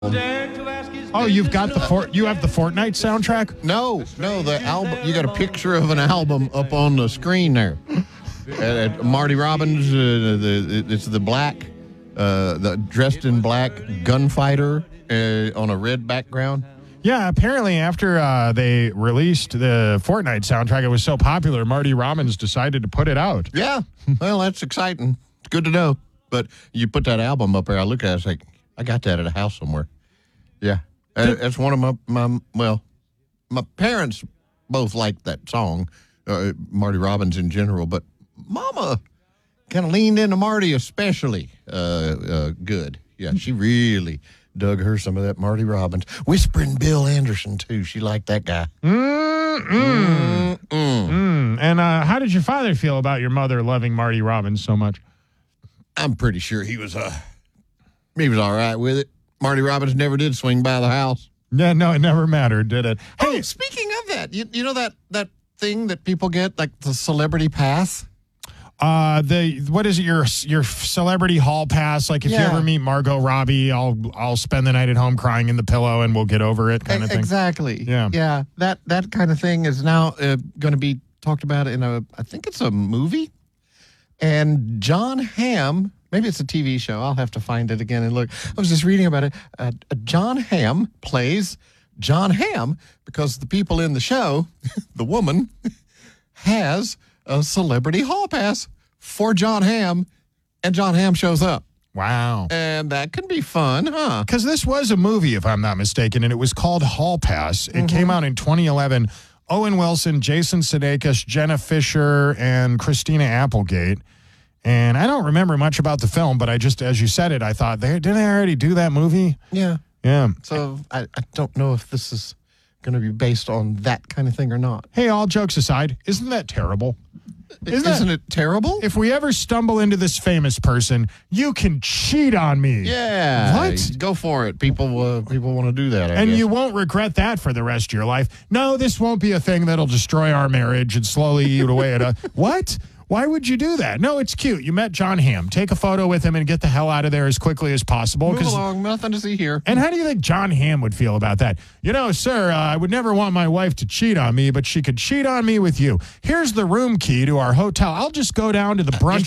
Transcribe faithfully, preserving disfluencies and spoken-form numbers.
Oh, you've got the fort. You have the Fortnite soundtrack? No, no, the album. You got a picture of an album up on the screen there. uh, uh, Marty Robbins. Uh, the it's the black, uh, the dressed in black gunfighter uh, on a red background. Yeah, apparently after uh, they released the Fortnite soundtrack, it was so popular, Marty Robbins decided to put it out. Yeah, well, that's exciting. It's good to know. But you put that album up there, I look at it, it's like, I got that at a house somewhere. Yeah, uh, that's one of my, my, well, my parents both liked that song, uh, Marty Robbins in general, but Mama kind of leaned into Marty especially uh, uh, good. Yeah, she really dug her some of that Marty Robbins. Whispering Bill Anderson, too. She liked that guy. Mm-mm. Mm-mm. Mm. And uh, how did your father feel about your mother loving Marty Robbins so much? I'm pretty sure he was, uh, he was all right with it. Marty Robbins never did swing by the house. Yeah, no, it never mattered, did it? Hey, oh, speaking of that, you, you know that, that thing that people get, like the celebrity pass? Uh, the what is it? Your your celebrity hall pass? Like if Yeah. you ever meet Margot Robbie, I'll I'll spend the night at home crying in the pillow, and we'll get over it, kind of thing. Exactly. Yeah, yeah. That that kind of thing is now uh, going to be talked about in a. I think it's a movie, and John Hamm. Maybe it's a T V show. I'll have to find it again and look. I was just reading about it. Uh, John Hamm plays John Hamm because the people in the show, the woman, has a celebrity hall pass for John Hamm, and John Hamm shows up. Wow. And that can be fun, huh? Because this was a movie, if I'm not mistaken, and it was called Hall Pass. It mm-hmm. came out in twenty eleven. Owen Wilson, Jason Sudeikis, Jenna Fisher, and Christina Applegate. And I don't remember much about the film, but I just, as you said it, I thought, they, didn't they already do that movie? Yeah. Yeah. So I, I don't know if this is going to be based on that kind of thing or not. Hey, all jokes aside, isn't that terrible? Isn't, Isn't that, it terrible? If we ever stumble into this famous person, you can cheat on me. Yeah. What? Go for it. People uh, people want to do that, I And guess. you won't regret that for the rest of your life. No, this won't be a thing that'll destroy our marriage and slowly eat away at a... What? Why would you do that? No, it's cute. You met John Hamm. Take a photo with him and get the hell out of there as quickly as possible. Move along. Nothing to see here. And how do you think John Hamm would feel about that? You know, sir, uh, I would never want my wife to cheat on me, but she could cheat on me with you. Here's the room key to our hotel. I'll just go down to the brunch